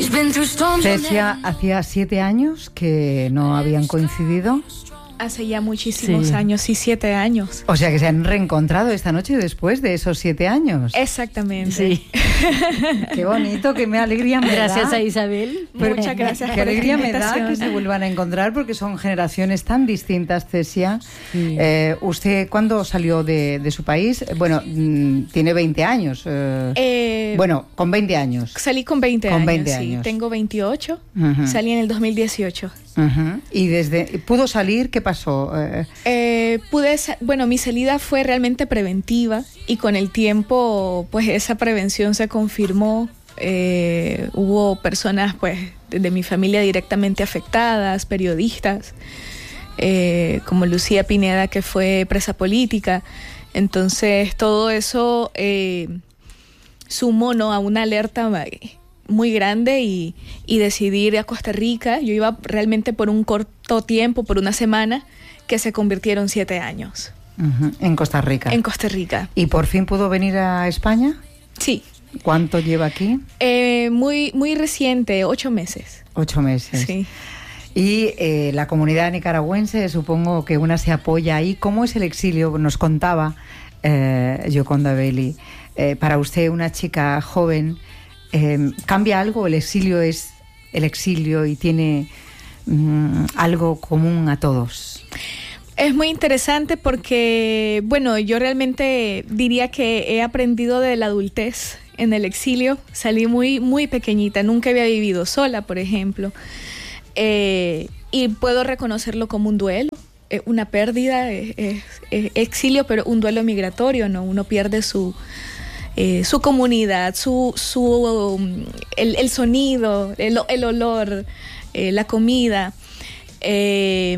Cecia, hacía 7 años que no habían coincidido. Hace ya muchísimos años, sí, 7 años. O sea que se han reencontrado esta noche después de esos 7 años. Exactamente. Sí. Qué bonito, qué alegría me da. Gracias a Isabel. Muchas gracias. Qué alegría me da que se vuelvan a encontrar porque son generaciones tan distintas, Cecia. Sí. ¿Usted cuándo salió de su país? Bueno, tiene 20 años. Bueno, con 20 años. Salí con 20 con años, 20 sí. años. Tengo 28. Uh-huh. Salí en el 2018. Uh-huh. ¿Y pudo salir? ¿Qué pasó? Bueno, mi salida fue realmente preventiva y con el tiempo, pues esa prevención se confirmó. Hubo personas, pues, de mi familia directamente afectadas, periodistas, como Lucía Pineda, que fue presa política. Entonces, todo eso sumó, ¿no?, a una alerta muy grande y decidí ir a Costa Rica. Yo iba realmente por un corto tiempo, por una semana, que se convirtieron 7 años. Uh-huh. En Costa Rica. En Costa Rica. ¿Y por fin pudo venir a España? Sí. ¿Cuánto lleva aquí? Muy reciente, 8 meses. 8 meses. Sí. Y la comunidad nicaragüense, supongo que una se apoya ahí. ¿Cómo es el exilio? Nos contaba Gioconda Belli. Para usted, una chica joven, ¿cambia algo? ¿El exilio es el exilio y tiene algo común a todos? Es muy interesante porque, bueno, yo realmente diría que he aprendido de la adultez en el exilio. Salí muy pequeñita, nunca había vivido sola, por ejemplo. Y puedo reconocerlo como un duelo, una pérdida, exilio, pero un duelo migratorio, ¿no? Uno pierde su comunidad, el sonido, el olor, la comida. Es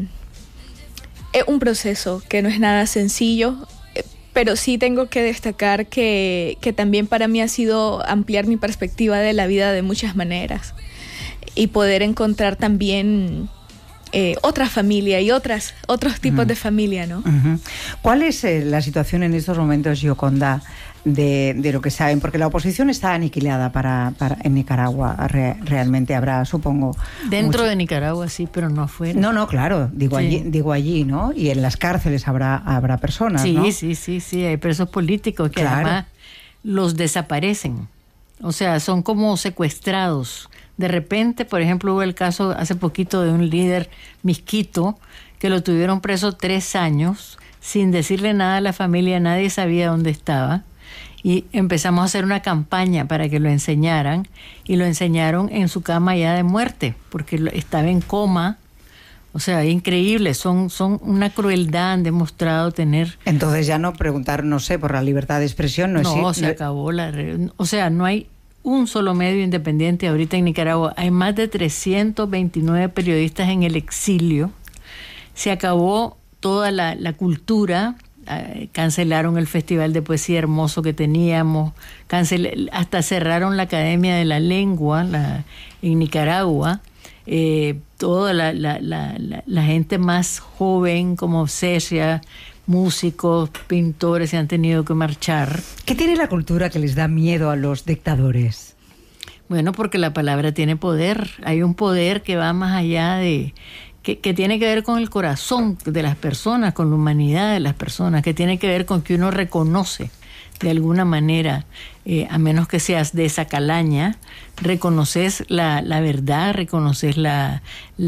un proceso que no es nada sencillo, pero sí tengo que destacar que también para mí ha sido ampliar mi perspectiva de la vida de muchas maneras y poder encontrar también otra familia y otros tipos de familia, ¿no? Uh-huh. ¿Cuál es la situación en estos momentos, Gioconda, de lo que saben? Porque la oposición está aniquilada en Nicaragua. Realmente habrá, supongo... Dentro de Nicaragua sí, pero no afuera. No, claro, digo allí, ¿no? Y en las cárceles habrá personas, sí, ¿no? Sí, hay presos políticos que además los desaparecen. O sea, son como secuestrados. De repente, por ejemplo, hubo el caso hace poquito de un líder misquito que lo tuvieron preso 3 años sin decirle nada a la familia, nadie sabía dónde estaba. Y empezamos a hacer una campaña para que lo enseñaran y lo enseñaron en su cama ya de muerte porque estaba en coma. O sea, increíble, son una crueldad, han demostrado tener... Entonces ya no preguntar, no sé, por la libertad de expresión. No, se acabó o sea, no hay un solo medio independiente ahorita en Nicaragua. Hay más de 329 periodistas en el exilio. Se acabó toda la cultura. Cancelaron el Festival de Poesía Hermoso que teníamos, hasta cerraron la Academia de la Lengua en Nicaragua. Toda la gente más joven como Cecia, músicos, pintores, se han tenido que marchar. ¿Qué tiene la cultura que les da miedo a los dictadores? Bueno, porque la palabra tiene poder. Hay un poder que va más allá de... Que tiene que ver con el corazón de las personas, con la humanidad de las personas, que tiene que ver con que uno reconoce de alguna manera, a menos que seas de esa calaña, reconoces la verdad, reconoces la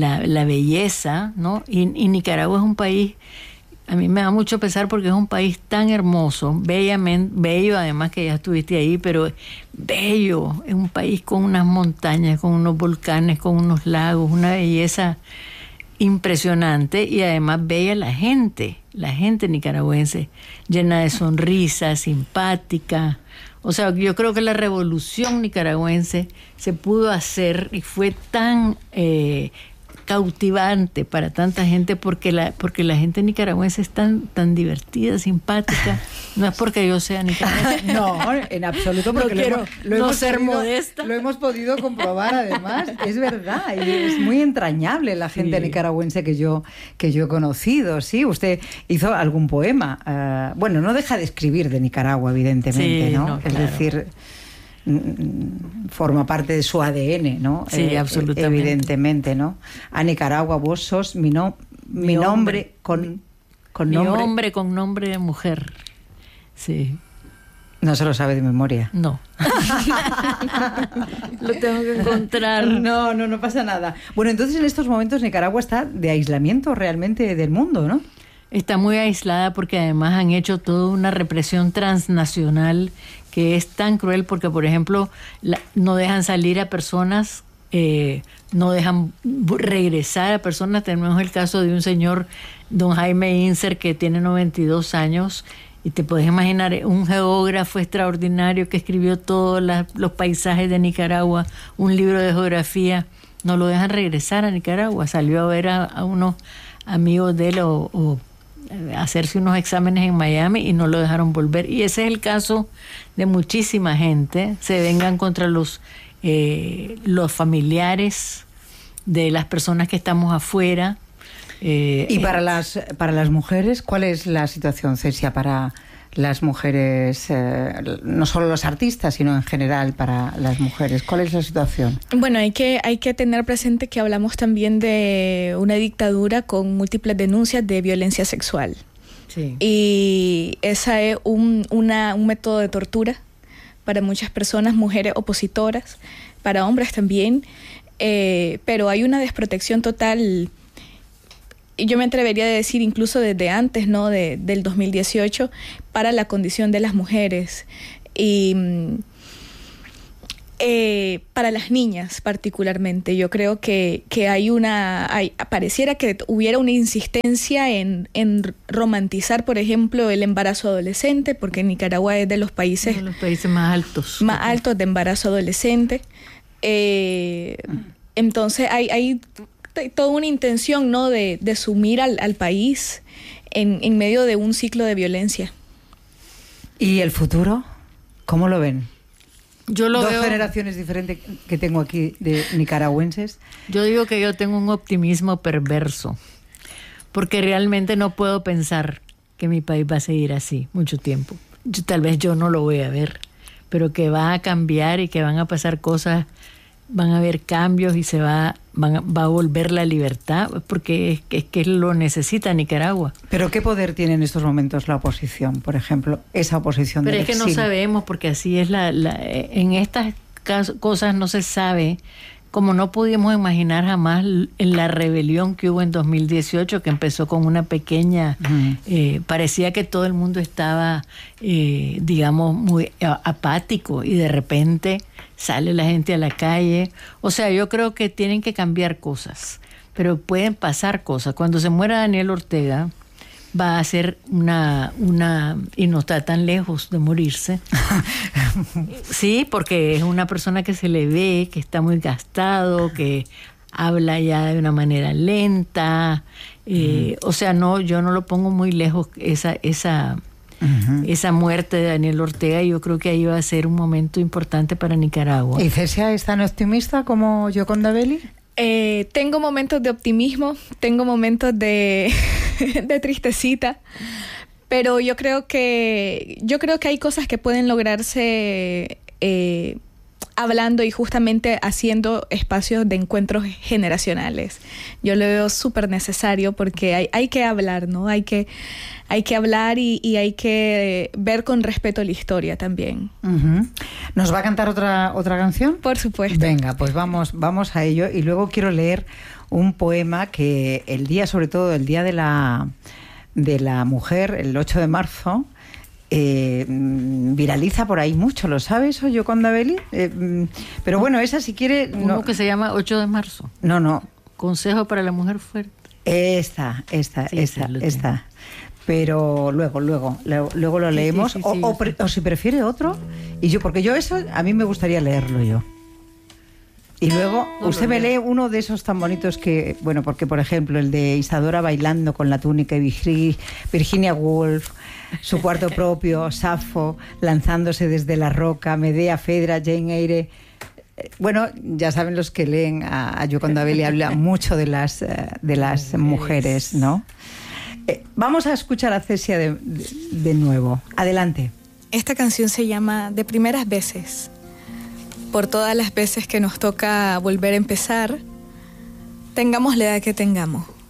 belleza, ¿no? Y Nicaragua es un país, a mí me da mucho pesar porque es un país tan hermoso, bello, además que ya estuviste ahí, pero bello, es un país con unas montañas, con unos volcanes, con unos lagos, una belleza impresionante y además bella la gente nicaragüense, llena de sonrisas, simpática. O sea, yo creo que la revolución nicaragüense se pudo hacer y fue tan cautivante para tanta gente porque la gente nicaragüense es tan divertida, simpática. No es porque yo sea nicaragüense. No, en absoluto, porque no quiero ser modesta. Lo hemos podido comprobar, además. Es verdad, y es muy entrañable la gente nicaragüense que yo he conocido. Sí, usted hizo algún poema. Bueno, no deja de escribir de Nicaragua, evidentemente, sí, ¿no? Claro. Es decir... forma parte de su ADN, ¿no? Sí, absolutamente. Evidentemente, ¿no? A Nicaragua, vos sos mi nombre con mi nombre. hombre con nombre de mujer. Sí. No se lo sabe de memoria. No. Lo tengo que encontrar. No pasa nada. Bueno, entonces en estos momentos Nicaragua está de aislamiento realmente del mundo, ¿no? Está muy aislada porque además han hecho toda una represión transnacional que es tan cruel porque, por ejemplo, no dejan salir a personas, no dejan regresar a personas. Tenemos el caso de un señor, don Jaime Inser, que tiene 92 años, y te puedes imaginar, un geógrafo extraordinario que escribió todos los paisajes de Nicaragua, un libro de geografía. No lo dejan regresar a Nicaragua. Salió a ver a unos amigos de él o hacerse unos exámenes en Miami y no lo dejaron volver. Y ese es el caso de muchísima gente. Se vengan contra los familiares de las personas que estamos afuera. Y para las mujeres, ¿cuál es la situación, Cesia, para las mujeres, no solo los artistas, sino en general para las mujeres? ¿Cuál es la situación? Bueno, hay que tener presente que hablamos también de una dictadura con múltiples denuncias de violencia sexual. Sí. Y ese es un método de tortura para muchas personas, mujeres opositoras, para hombres también, pero hay una desprotección total. Yo me atrevería a decir incluso desde antes, ¿no? del 2018, para la condición de las mujeres y para las niñas particularmente. Yo creo que pareciera que hubiera una insistencia en romantizar, por ejemplo, el embarazo adolescente, porque Nicaragua es de los países más altos. Más altos de embarazo adolescente. Entonces hay toda una intención, ¿no? de sumir al país en medio de un ciclo de violencia. ¿Y el futuro? ¿Cómo lo ven? Yo lo veo. Dos generaciones diferentes que tengo aquí de nicaragüenses. Yo digo que yo tengo un optimismo perverso, porque realmente no puedo pensar que mi país va a seguir así mucho tiempo. Tal vez yo no lo voy a ver, pero que va a cambiar y que van a pasar cosas. Van a haber cambios y va a volver la libertad, porque es que lo necesita Nicaragua. ¿Pero qué poder tiene en estos momentos la oposición, por ejemplo, esa oposición del exilio? Pero es que no sabemos, porque así es en estas cosas no se sabe, como no pudimos imaginar jamás en la rebelión que hubo en 2018, que empezó con una pequeña, parecía que todo el mundo estaba, digamos, muy apático, y de repente sale la gente a la calle. O sea, yo creo que tienen que cambiar cosas, pero pueden pasar cosas. Cuando se muera Daniel Ortega, va a ser y no está tan lejos de morirse. Sí, porque es una persona que se le ve, que está muy gastado, que habla ya de una manera lenta. O sea, yo no lo pongo muy lejos esa muerte de Daniel Ortega, y yo creo que ahí va a ser un momento importante para Nicaragua. ¿Y Cesia es tan optimista como Gioconda Belli? Tengo momentos de optimismo, tengo momentos de tristecita, pero yo creo que hay cosas que pueden lograrse hablando y justamente haciendo espacios de encuentros generacionales. Yo lo veo súper necesario, porque hay que hablar, ¿no? Hay que hablar y hay que ver con respeto la historia también. ¿Nos va a cantar otra canción? Por supuesto. Venga, pues vamos a ello. Y luego quiero leer un poema que sobre todo el día de la mujer, el 8 de marzo, viraliza por ahí mucho, ¿lo sabes, Gioconda Belli? Pero bueno, esa si quiere... Uno que se llama 8 de marzo. No. Consejo para la mujer fuerte. Esta. Pero luego lo leemos. Sí. O si prefiere otro. Porque yo eso, a mí me gustaría leerlo yo. Y luego usted me lee uno de esos tan bonitos que, bueno, porque por ejemplo el de Isadora bailando con la túnica y Virginia Woolf, su cuarto propio, Safo lanzándose desde la roca, Medea, Fedra, Jane Eyre. Bueno, ya saben los que leen a Gioconda Belli, habla mucho de las mujeres, ¿no? Vamos a escuchar a Cesia de nuevo. Adelante. Esta canción se llama De primeras veces. por todas las veces que nos toca volver a empezar, tengamos la edad que tengamos.